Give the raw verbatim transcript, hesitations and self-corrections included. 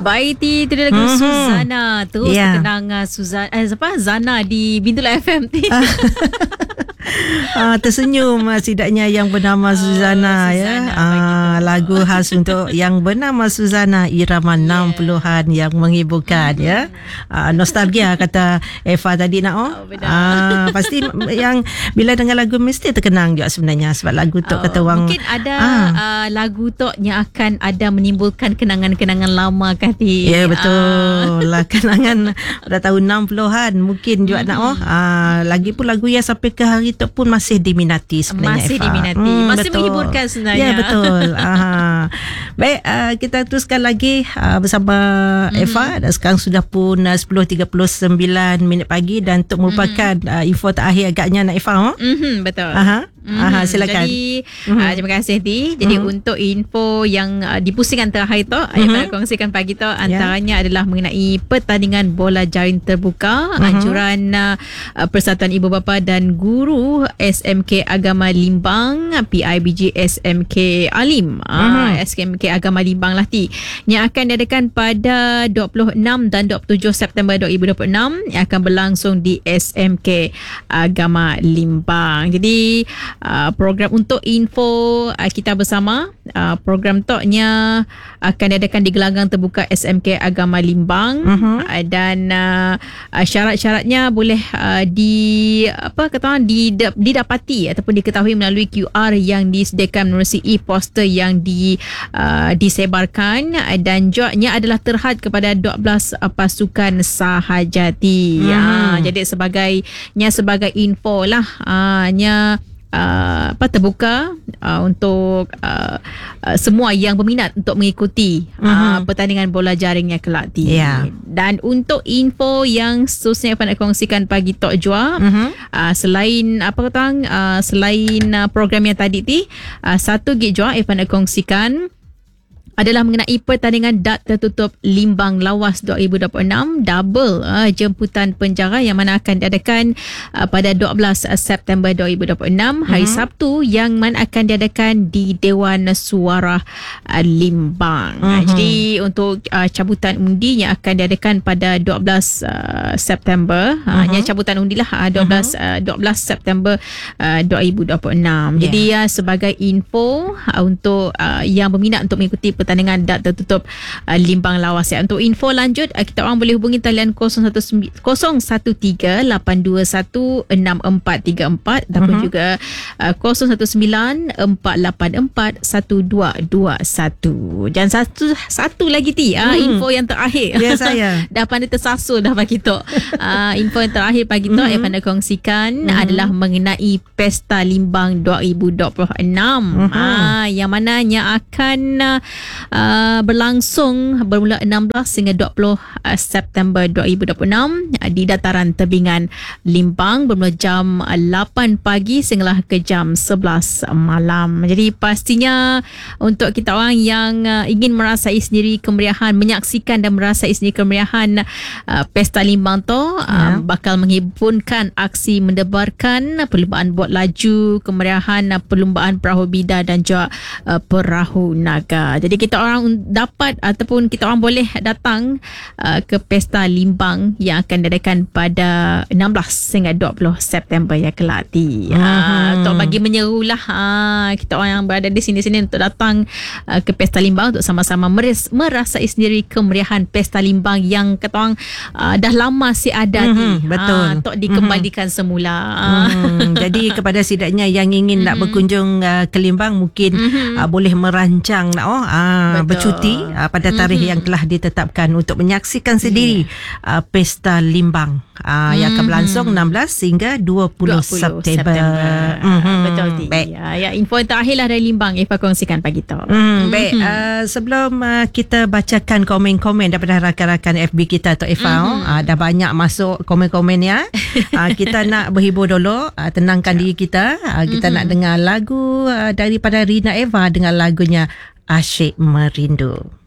Baik, itu dia lagu mm-hmm. Suzana. Terus yeah. terkenang uh, Suzana, eh, apa, Zana di Bintula F M. Ah, tersenyum setidaknya yang bernama oh, Suzana, ya. Ah, lagu khas untuk yang bernama Suzana, irama yeah. enam puluhan yang menghiburkan, mm-hmm. ya. Ah, nostalgia kata Eva tadi nak oh. oh ah, pasti yang bila dengar lagu mesti terkenang juga sebenarnya sebab lagu tu oh, kata orang mungkin ada ah. uh, lagu tu yang akan ada menimbulkan kenangan-kenangan lama Kati. Ya yeah, betul. Lah kenangan pada tahun enam puluhan mungkin juga mm-hmm. nak oh. Ah, lagi pun lagu yang sampai ke hari tu pun masih diminati sebenarnya. Masih Eva. diminati. Hmm, masih betul. Menghiburkan sebenarnya. Ya betul. Aha. Baik, uh, kita teruskan lagi uh, bersama mm-hmm. Eva. Dan sekarang sudah pun uh, sepuluh tiga puluh sembilan minit pagi dan untuk merupakan mm-hmm. uh, info terakhir agaknya nak Eva. Oh? Mm-hmm, betul. Aha. Mm-hmm. Aha, silakan. Jadi mm-hmm. uh, terima kasih Ti. Jadi mm-hmm. untuk info yang uh, di pusingan terakhir tu mm-hmm. yang nak kongsikan pagi tu antaranya yeah. adalah mengenai pertandingan bola jaring terbuka mm-hmm. anjuran uh, Persatuan Ibu Bapa dan Guru S M K Agama Limbang P I B G S M K Alim mm-hmm. uh, S M K Agama Limbang lah Ti, yang akan diadakan pada dua puluh enam dan dua puluh tujuh September dua ribu dua puluh enam yang akan berlangsung di S M K Agama Limbang. Jadi Uh, program untuk info uh, kita bersama, uh, program toknya akan diadakan di gelanggang terbuka S M K Agama Limbang uh-huh. uh, dan uh, uh, syarat-syaratnya boleh uh, di apa kata orang di, didapati ataupun diketahui melalui Q R yang disediakan melalui e-poster yang di uh, disebarkan uh, dan jawabnya adalah terhad kepada dua belas uh, pasukan sahajati. Uh-huh. Uh, jadi sebagainya sebagai info lah uh, nya Uh, apa terbuka uh, untuk uh, uh, semua yang berminat untuk mengikuti uh, uh-huh. pertandingan bola jaringnya kelak Ti. Yeah. Dan untuk info yang seterusnya yang nak kongsikan pagi Tok Jua, uh-huh. uh, selain apa kata uh, selain uh, program yang tadi Ti, uh, satu gig Jua Evan nak kongsikan adalah mengenai pertandingan dart tertutup Limbang Lawas dua ribu dua puluh enam double uh, jemputan penjara yang mana akan diadakan uh, pada dua belas September dua ribu dua puluh enam hari mm-hmm. Sabtu yang mana akan diadakan di Dewan Suara uh, Limbang. Mm-hmm. Uh, jadi untuk uh, cabutan undi yang akan diadakan pada dua belas uh, September mm-hmm. uh, yang cabutan undi lah uh, dua belas, mm-hmm. uh, dua belas September uh, dua ribu dua puluh enam. Yeah. Jadi uh, sebagai info uh, untuk uh, yang berminat untuk mengikuti pertandingan dart tertutup uh, Limbang Lawas ya. Untuk info lanjut uh, kita orang boleh hubungi talian kosong satu tiga lapan dua satu enam empat tiga empat ataupun uh-huh. juga uh, kosong satu sembilan empat lapan empat satu dua dua satu. Dan satu satu lagi Ti uh, hmm. info yang terakhir. Ya saya. Dah pandai tersasul dah pagi tu. Uh, info yang terakhir pagi tu uh-huh. yang pandai kongsikan uh-huh. adalah mengenai Pesta Limbang dua ribu dua puluh enam uh-huh. uh, yang mananya akan uh, Uh, berlangsung bermula enam belas hingga dua puluh uh, September dua ribu dua puluh enam uh, di dataran tebingan Limbang bermula jam uh, lapan pagi sehinggalah ke jam sebelas malam. Jadi pastinya untuk kita orang yang uh, ingin merasai sendiri kemeriahan, menyaksikan dan merasai sendiri kemeriahan uh, Pesta Limbang tu uh, yeah. bakal menghiburkan aksi mendebarkan perlumbaan bot laju, kemeriahan uh, perlumbaan perahu bida dan juga uh, perahu naga. Jadi kita orang dapat ataupun kita orang boleh datang uh, ke Pesta Limbang yang akan diadakan pada enam belas hingga dua puluh September ya kelak Ti. Hmm. Uh, untuk bagi menyerulah uh, kita orang yang berada di sini-sini untuk datang uh, ke Pesta Limbang untuk sama-sama meris, merasai sendiri kemeriahan Pesta Limbang yang kita orang uh, dah lama si ada Ti. Hmm, betul. Uh, untuk dikembalikan hmm. semula. Hmm. Jadi kepada setidaknya yang ingin nak berkunjung uh, ke Limbang mungkin hmm. uh, boleh merancang nak oh uh, bercuti uh, pada tarikh mm-hmm. yang telah ditetapkan untuk menyaksikan sendiri yeah. uh, Pesta Limbang uh, mm-hmm. yang akan berlangsung enam belas hingga dua puluh September. Mm-hmm. Betul Ti. Ya, ya, info yang terakhir lah dari Limbang Eva kongsikan pagi tu. Mm, mm-hmm. Baik, uh, sebelum uh, kita bacakan komen-komen daripada rakan-rakan F B kita atau Eva, mm-hmm. uh, dah banyak masuk komen-komen ya. uh, kita nak berhibur dulu, uh, tenangkan diri kita. Uh, kita mm-hmm. nak dengar lagu uh, daripada Rina Eva dengan lagunya Asyik Merindu.